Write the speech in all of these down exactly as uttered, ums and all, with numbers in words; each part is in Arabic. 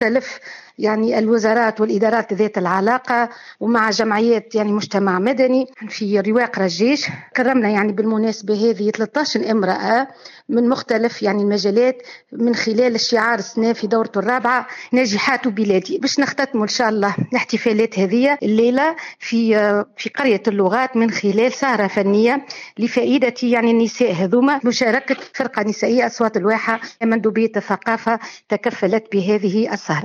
مختلف يعني الوزارات والإدارات ذات العلاقة ومع جمعيات يعني مجتمع مدني في رواق رجيش. كرمنا يعني بالمناسبة هذه ثلاثة عشر امرأة من مختلف يعني المجالات من خلال الشعار السنة في دورته الرابعة ناجحات بلادي، باش نختتموا إن شاء الله الاحتفالات هذه الليلة في في قرية اللغات من خلال سهرة فنية لفائدة يعني النساء هذوما، مشاركة فرقة نسائية أصوات الواحة مندوبية الثقافة تكفلت بهذه السهرة.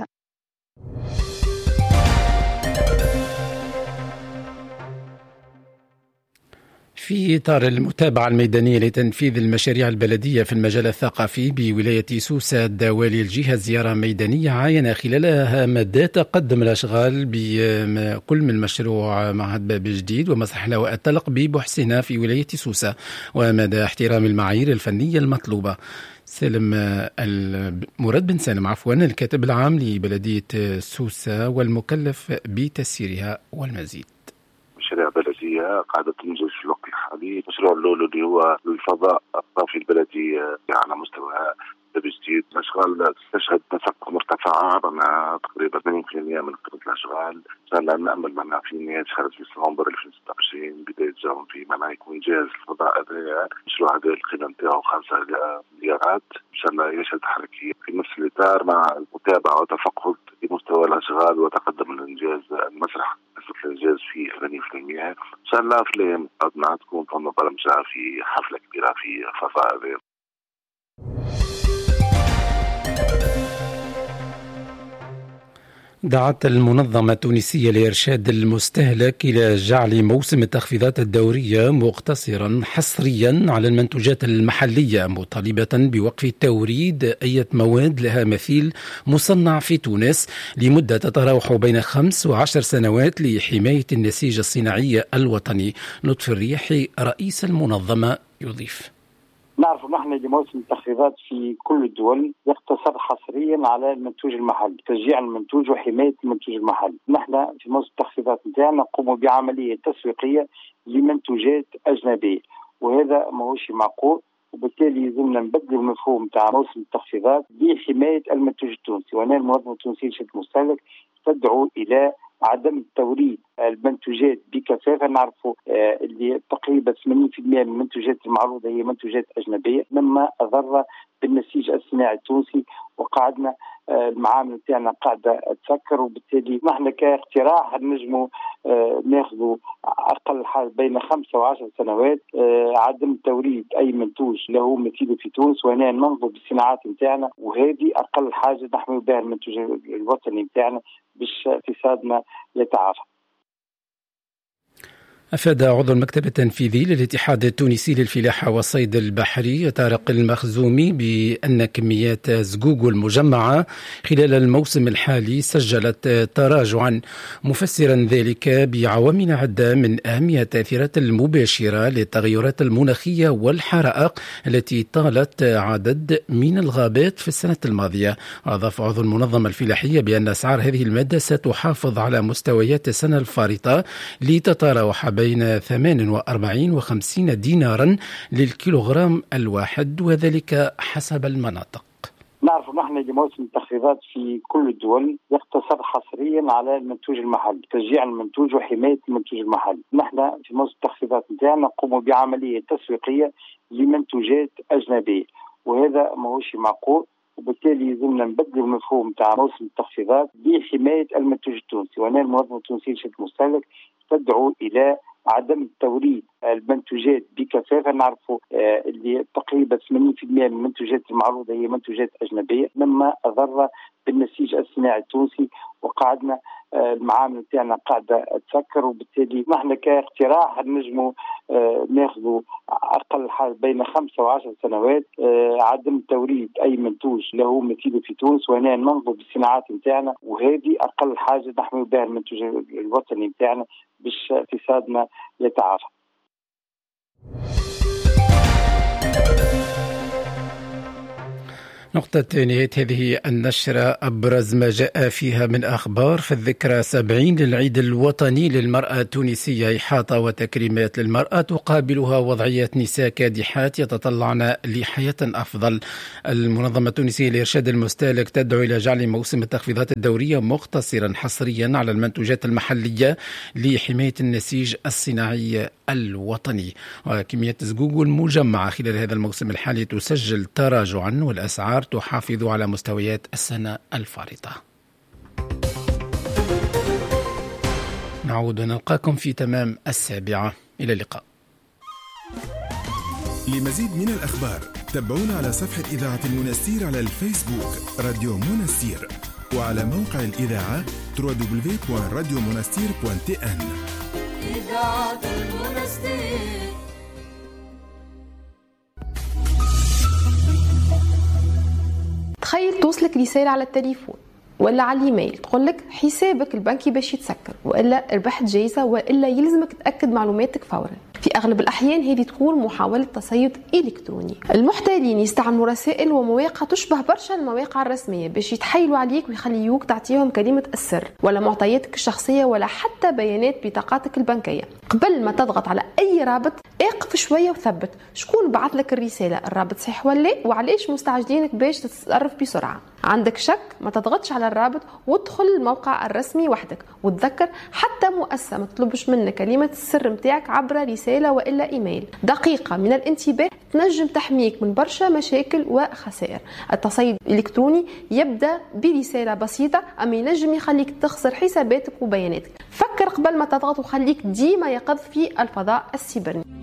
في إطار المتابعة الميدانية لتنفيذ المشاريع البلدية في المجال الثقافي بولاية سوسة الدوالي الجهة زيارة ميدانية عاين خلالها مدى تقدم الأشغال بكل من مشروع معهد باب جديد ومسرح الهواء الطلق ببحسنة في ولاية سوسة ومدى احترام المعايير الفنية المطلوبة. سالم مراد بن سالم عفوا الكاتب العام لبلدية سوسة والمكلف بتسييرها والمزيد. مشاريع بلدية قاعدة تنجز في الوقت الحالي. مشروع اللولو اللي هو الفضاء الطافي البلدي على مستوى باب جديد، الأشغال تشهد نسق مرتفعة مع تقريبا ثمانين بالمئة من قطع الأشغال. إن شاء الله نأمل معنا في نهاية شهر ديسمبر ألفين وستة وعشرين بداية جاون في معنا يكون جاهز الفضاء هذا. المشروع هذا القيمة نتاعو خمسة مليارات، إن شاء الله يشهد حركية في نفس الإطار مع المتابعة وتفقد لمستوى الأشغال وتقدم الإنجاز المسرح الإنجاز في ثمانين بالمئة. إن شاء الله في الأيام القادمة تكون فما برمجة في حفلة كبيرة في فضاء هذا. دعت المنظمة التونسية لإرشاد المستهلك إلى جعل موسم التخفيضات الدورية مقتصرا حصريا على المنتوجات المحلية، مطالبة بوقف توريد أي مواد لها مثيل مصنع في تونس لمدة تتراوح بين خمس وعشر سنوات لحماية النسيج الصناعي الوطني. لطفي الريحي رئيس المنظمة يضيف: نعرف نحن لموسم التخفيضات في كل الدول يقتصر حصريا على المنتوج المحلي، تشجيع المنتوج وحماية المنتوج المحلي. نحن في موسم التخفيضات نتاعنا نقوم بعملية تسويقية لمنتوجات أجنبية، وهذا ماهوش معقول، وبالتالي يلزمنا نبدل المفهوم نتاع موسم التخفيضات بحماية المنتوج التونسي. وهنا المنظمة التونسية لشؤون المستهلك تدعو إلى عدم توريد المنتوجات بكثافة. نعرفوا آه اللي تقريبا ثمانين بالمئة من المنتوجات المعروضة هي منتوجات أجنبية، مما أضر بالنسيج الصناعي التونسي، وقعدنا آه المعامل تاعنا قاعدة تسكر. وبالتالي نحن كاقتراح نجموا آه ناخذوا أقل حال بين خمسة وعشر سنوات آه عدم توريد أي منتوج له مثيله في تونس، وهنا ننظر بالصناعات نتاعنا، وهذه أقل حاجة نحمل بها المنتوج الوطني نتاعنا باش اقتصادنا يتعافى. أفاد عضو المكتب التنفيذي للاتحاد التونسي للفلاحة والصيد البحري طارق المخزومي بأن كميات زقوق المجمعة خلال الموسم الحالي سجلت تراجعا، مفسرا ذلك بعوامل عدة من أهم التأثيرات المباشرة للتغيرات المناخية والحرائق التي طالت عدد من الغابات في السنة الماضية. أضاف عضو المنظمة الفلاحية بأن أسعار هذه المادة ستحافظ على مستويات السنة الفارطة لتتراوح بين ثمانية وأربعين وخمسين دينارا للكيلوغرام الواحد، وذلك حسب المناطق. نعرف نحن لموسم التخفيضات في كل الدول يقتصر حصريا على المنتوج المحلي، تشجيع المنتوج وحماية المنتوج المحلي. نحن في موسم التخفيضات نتاعنا نقوم بعملية تسويقية لمنتوجات أجنبية، وهذا ماهوش معقول، وبالتالي يلزمنا نبدل المفهوم تاع موسم التخفيضات بحماية المنتوج التونسي. وهنا المنظمة التونسية لشؤون المستهلك تدعو إلى عدم توريد المنتوجات بكثافة. نعرفوا آه اللي تقريبا ثمانين بالمئة من المنتوجات المعروضة هي منتوجات أجنبية، مما أضر بالنسيج الصناعي التونسي، وقعدنا آه المعامل تاعنا قاعدة تسكر. وبالتالي نحن كاقتراح نجموا آه ناخذوا أقل حال بين خمسة وعشر سنوات آه عدم توريد أي منتوج له مثيله في تونس، وهنا ننظر بالصناعات نتاعنا، وهذه أقل حاجة نحمل بها المنتوج الوطني نتاعنا باش اقتصادنا يتعافى. نقطة نهاية هذه النشرة أبرز ما جاء فيها من أخبار. في الذكرى سبعين للعيد الوطني للمرأة التونسية، إحاطة وتكريمات للمرأة تقابلها وضعيات نساء كادحات يتطلعن لحياة أفضل. المنظمة التونسية لإرشاد المستهلك تدعو إلى جعل موسم التخفيضات الدورية مقتصرا حصريا على المنتوجات المحلية لحماية النسيج الصناعي الوطني. وكميات زقوق المجمعة خلال هذا الموسم الحالي تسجل تراجعا، والأسعار تحافظ على مستويات السنة الفارطة. نعود ونلقاكم في تمام السابعة. إلى اللقاء. لمزيد من الأخبار تابعونا على صفحة إذاعة المنستير على الفيسبوك راديو منستير، وعلى موقع الإذاعة دبليو دبليو دبليو دوت راديو منستير دوت تي إن. إذاعة المنستير. تخيل توصلك رسالة على التليفون ولا على الايميل تقول لك حسابك البنكي باش يتسكر، والا ربحت جايزة، والا يلزمك تأكد معلوماتك فورا. في أغلب الأحيان هذه تكون محاولة تصيد إلكتروني. المحتالين يستعملوا رسائل ومواقع تشبه برشا المواقع الرسمية باش يتحايلوا عليك ويخليوك تعطيهم كلمة السر ولا معطياتك الشخصية ولا حتى بيانات بطاقاتك البنكية. قبل ما تضغط على أي رابط اقف شوية وثبت شكون بعث لك الرسالة، الرابط صحيح ولا وعليش مستعجلينك باش تتصرف بسرعة. عندك شك ما تضغطش على الرابط وادخل الموقع الرسمي وحدك، وتذكر حتى مؤسسة ما تطلبش منك كلمة السر متاعك عبر رسالة وإلا إيميل. دقيقة من الانتباه تنجم تحميك من برشا مشاكل وخسائر. التصيد الإلكتروني يبدأ برسالة بسيطة، أما ينجم يخليك تخسر حساباتك وبياناتك. فكر قبل ما تضغط وخليك ديما يقظ في الفضاء السيبراني.